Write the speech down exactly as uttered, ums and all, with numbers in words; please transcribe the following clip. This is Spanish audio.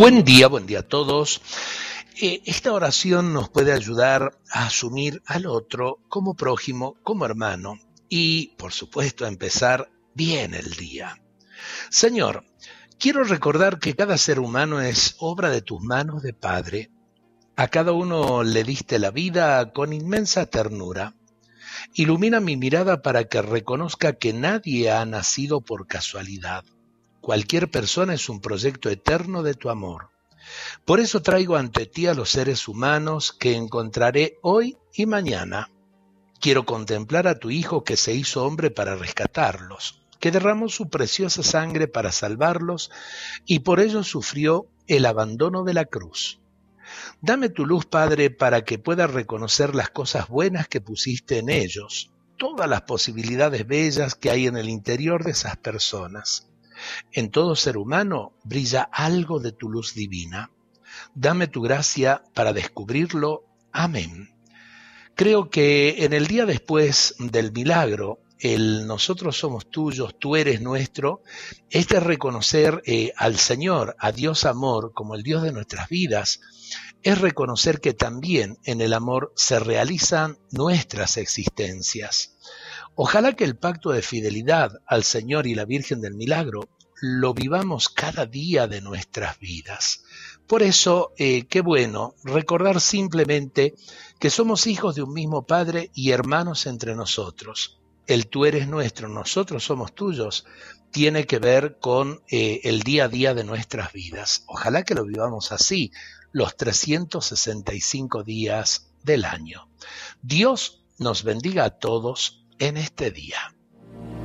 Buen día, buen día a todos. Eh, esta oración nos puede ayudar a asumir al otro como prójimo, como hermano y, por supuesto, a empezar bien el día. Señor, quiero recordar que cada ser humano es obra de tus manos de Padre. A cada uno le diste la vida con inmensa ternura. Ilumina mi mirada para que reconozca que nadie ha nacido por casualidad. Cualquier persona es un proyecto eterno de tu amor. Por eso traigo ante ti a los seres humanos que encontraré hoy y mañana. Quiero contemplar a tu Hijo que se hizo hombre para rescatarlos, que derramó su preciosa sangre para salvarlos y por ello sufrió el abandono de la cruz. Dame tu luz, Padre, para que pueda reconocer las cosas buenas que pusiste en ellos, todas las posibilidades bellas que hay en el interior de esas personas. En todo ser humano brilla algo de tu luz divina. Dame tu gracia para descubrirlo. Amén. Creo que en el día después del milagro, el nosotros somos tuyos, tú eres nuestro, es de reconocer eh, al Señor, a Dios amor, como el Dios de nuestras vidas, es reconocer que también en el amor se realizan nuestras existencias. Ojalá que el pacto de fidelidad al Señor y la Virgen del Milagro lo vivamos cada día de nuestras vidas. Por eso, eh, qué bueno recordar simplemente que somos hijos de un mismo Padre y hermanos entre nosotros. El tú eres nuestro, nosotros somos tuyos, tiene que ver con eh, el día a día de nuestras vidas. Ojalá que lo vivamos así los trescientos sesenta y cinco días del año. Dios nos bendiga a todos en este día.